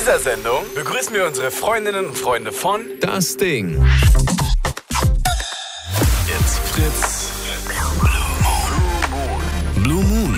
dieser Sendung begrüßen wir unsere Freundinnen und Freunde von Das Ding. Jetzt Fritz. Blue Moon.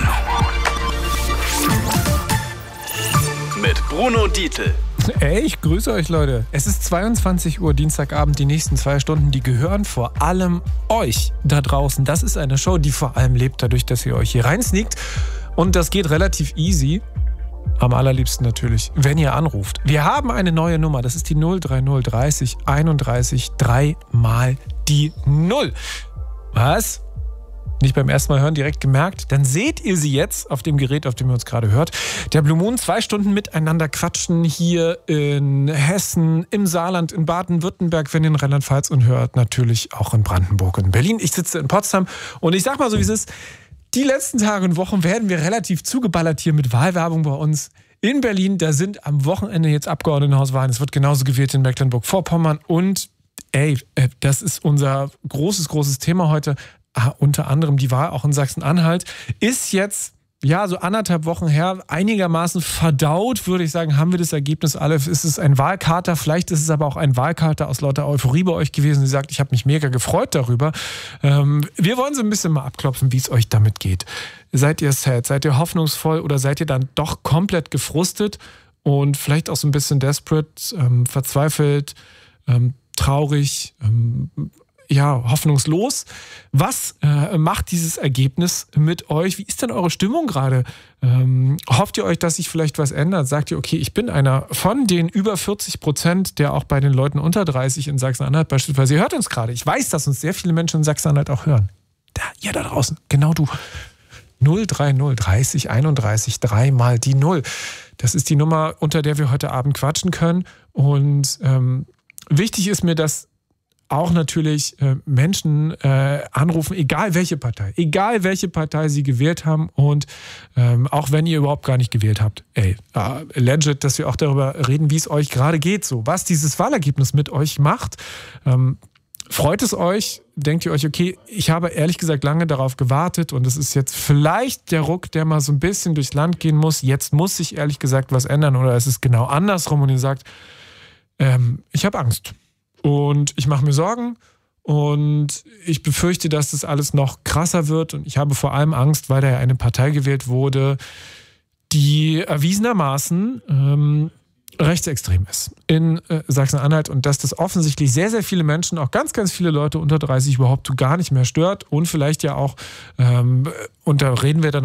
Mit Bruno Dietl. Ey, ich grüße euch, Leute. Es ist 22 Uhr, Dienstagabend. Die nächsten 2 Stunden, die gehören vor allem euch da draußen. Das ist eine Show, die vor allem lebt dadurch, dass ihr euch hier reinsneakt. Und das geht relativ easy. Am allerliebsten natürlich, wenn ihr anruft. Wir haben eine neue Nummer. Das ist die 030 30 31 3 mal die 0. Was? Nicht beim ersten Mal hören direkt gemerkt? Dann seht ihr sie jetzt auf dem Gerät, auf dem ihr uns gerade hört. Der Blue Moon, 2 Stunden miteinander quatschen hier in Hessen, im Saarland, in Baden-Württemberg, wenn ihr in Rheinland-Pfalz und hört natürlich auch in Brandenburg und in Berlin. Ich sitze in Potsdam und ich sag mal so, wie es ist. Die letzten Tage und Wochen werden wir relativ zugeballert hier mit Wahlwerbung bei uns. In Berlin, da sind am Wochenende jetzt Abgeordnetenhauswahlen. Es wird genauso gewählt in Mecklenburg-Vorpommern. Und das ist unser großes Thema heute. Unter anderem die Wahl auch in Sachsen-Anhalt. Ist jetzt, ja, so 1,5 Wochen her, einigermaßen verdaut, würde ich sagen, haben wir das Ergebnis alle. Ist es ein Wahlkater? Vielleicht ist es aber auch ein Wahlkater aus lauter Euphorie bei euch gewesen. Sie sagt, ich habe mich mega gefreut darüber. Wir wollen so ein bisschen mal abklopfen, wie es euch damit geht. Seid ihr sad? Seid ihr hoffnungsvoll oder seid ihr dann doch komplett gefrustet und vielleicht auch so ein bisschen desperate, verzweifelt, traurig, hoffnungslos. Was macht dieses Ergebnis mit euch? Wie ist denn eure Stimmung gerade? Hofft ihr euch, dass sich vielleicht was ändert? Sagt ihr, okay, ich bin einer von den über 40%, der auch bei den Leuten unter 30 in Sachsen-Anhalt beispielsweise, ihr hört uns gerade. Ich weiß, dass uns sehr viele Menschen in Sachsen-Anhalt auch hören. Ihr da draußen, genau du. 030 30 31 3 mal die 0. Das ist die Nummer, unter der wir heute Abend quatschen können. Und wichtig ist mir, dass auch natürlich Menschen anrufen, egal welche Partei sie gewählt haben und auch wenn ihr überhaupt gar nicht gewählt habt. Legit, dass wir auch darüber reden, wie es euch gerade geht, so was dieses Wahlergebnis mit euch macht. Freut es euch? Denkt ihr euch, okay, ich habe ehrlich gesagt lange darauf gewartet und es ist jetzt vielleicht der Ruck, der mal so ein bisschen durchs Land gehen muss. Jetzt muss sich ehrlich gesagt was ändern oder es ist genau andersrum und ihr sagt, ich habe Angst. Und ich mache mir Sorgen und ich befürchte, dass das alles noch krasser wird. Und ich habe vor allem Angst, weil da ja eine Partei gewählt wurde, die erwiesenermaßen rechtsextrem ist in Sachsen-Anhalt. Und dass das offensichtlich sehr, sehr viele Menschen, auch ganz, ganz viele Leute unter 30 überhaupt gar nicht mehr stört. Und vielleicht ja auch, und da reden wir dann